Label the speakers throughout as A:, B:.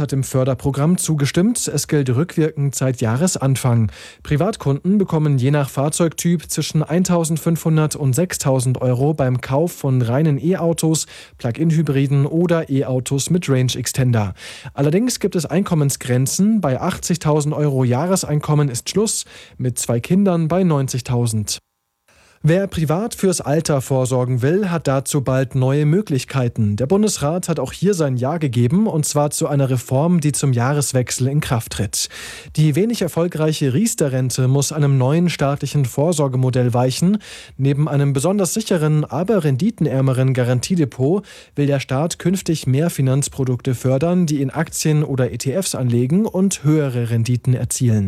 A: hat dem Förderprogramm zugestimmt. Es gilt rückwirkend seit Jahresanfang. Privatkunden bekommen je nach Fahrzeugtyp zwischen 1.500 und 6.000 Euro beim Kauf von reinen E-Autos, Plug-in-Hybriden oder E-Autos mit Range Extender. Allerdings gibt es Einkommensgrenzen. Bei 80.000 Euro Jahreseinkommen ist Schluss, mit 2 Kindern bei 90.000. Wer privat fürs Alter vorsorgen will, hat dazu bald neue Möglichkeiten. Der Bundesrat hat auch hier sein Ja gegeben, und zwar zu einer Reform, die zum Jahreswechsel in Kraft tritt. Die wenig erfolgreiche Riester-Rente muss einem neuen staatlichen Vorsorgemodell weichen. Neben einem besonders sicheren, aber renditenärmeren Garantiedepot will der Staat künftig mehr Finanzprodukte fördern, die in Aktien oder ETFs anlegen und höhere Renditen erzielen.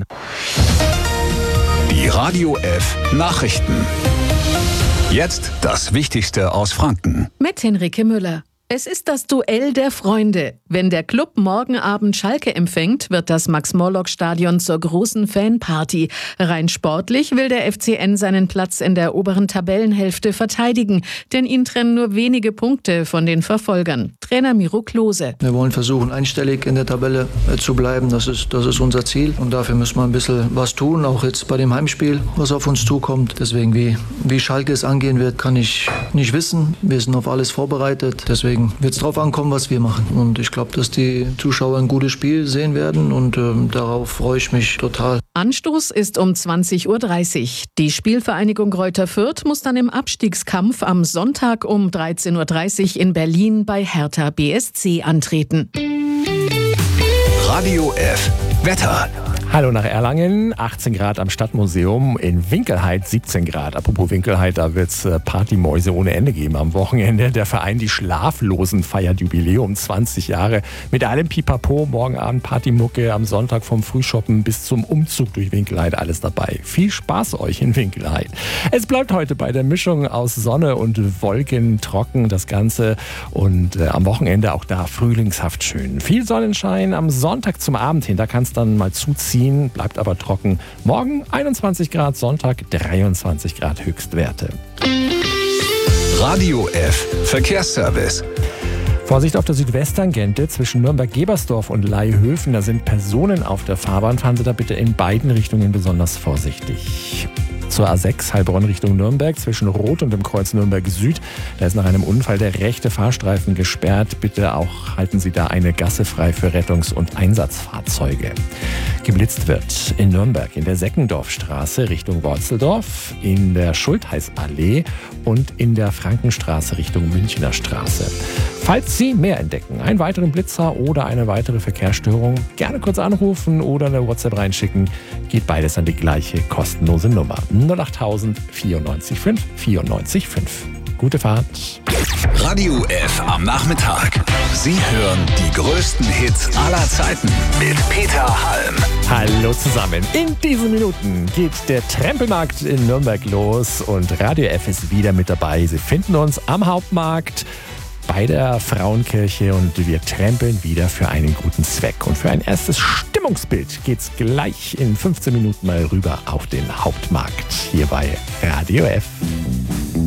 B: Die Radio F Nachrichten. Jetzt das Wichtigste aus Franken.
C: Mit Henrike Müller. Es ist das Duell der Freunde. Wenn der Club morgen Abend Schalke empfängt, wird das Max-Morlock-Stadion zur großen Fanparty. Rein sportlich will der FCN seinen Platz in der oberen Tabellenhälfte verteidigen, denn ihn trennen nur wenige Punkte von den Verfolgern. Trainer Miro Klose.
D: Wir wollen versuchen, einstellig in der Tabelle zu bleiben. Das ist unser Ziel. Und dafür müssen wir ein bisschen was tun, auch jetzt bei dem Heimspiel, was auf uns zukommt. Deswegen, wie Schalke es angehen wird, kann ich nicht wissen. Wir sind auf alles vorbereitet. Deswegen wird es darauf ankommen, was wir machen. Und ich glaube, dass die Zuschauer ein gutes Spiel sehen werden, und darauf freue ich mich total.
C: Anstoß ist um 20.30 Uhr. Die Spielvereinigung Greuther Fürth muss dann im Abstiegskampf am Sonntag um 13.30 Uhr in Berlin bei Hertha BSC antreten.
B: Radio F Wetter.
E: Hallo nach Erlangen, 18 Grad am Stadtmuseum, in Winkelheit 17 Grad. Apropos Winkelheit, da wird es Partymäuse ohne Ende geben am Wochenende. Der Verein Die Schlaflosen feiert Jubiläum, 20 Jahre. Mit allem Pipapo, morgen Abend Partymucke, am Sonntag vom Frühshoppen bis zum Umzug durch Winkelheit, alles dabei. Viel Spaß euch in Winkelheit. Es bleibt heute bei der Mischung aus Sonne und Wolken trocken, das Ganze. Und am Wochenende auch da frühlingshaft schön. Viel Sonnenschein am Sonntag zum Abend hin, da kann es dann mal zuziehen. Bleibt aber trocken. Morgen 21 Grad, Sonntag 23 Grad Höchstwerte.
B: Radio F Verkehrsservice.
E: Vorsicht auf der Südwesttangente zwischen Nürnberg-Gebersdorf und Laihöfen. Da sind Personen auf der Fahrbahn. Fahren Sie da bitte in beiden Richtungen besonders vorsichtig. Zur A6 Heilbronn Richtung Nürnberg zwischen Rot und dem Kreuz Nürnberg Süd. Da ist nach einem Unfall der rechte Fahrstreifen gesperrt. Bitte auch halten Sie da eine Gasse frei für Rettungs- und Einsatzfahrzeuge. Geblitzt wird in Nürnberg in der Seckendorfstraße Richtung Worzeldorf, in der Schultheißallee und in der Frankenstraße Richtung Münchner Straße. Falls Sie mehr entdecken, einen weiteren Blitzer oder eine weitere Verkehrsstörung, gerne kurz anrufen oder eine WhatsApp reinschicken. Geht beides an die gleiche kostenlose Nummer. 08000 94 5 94 5. Gute Fahrt.
B: Radio F am Nachmittag. Sie hören die größten Hits aller Zeiten mit Peter Halm.
E: Hallo zusammen. In diesen Minuten geht der Trempelmarkt in Nürnberg los und Radio F ist wieder mit dabei. Sie finden uns am Hauptmarkt bei der Frauenkirche und wir trempeln wieder für einen guten Zweck. Und für ein erstes Stimmungsbild geht's gleich in 15 Minuten mal rüber auf den Hauptmarkt hier bei Radio F.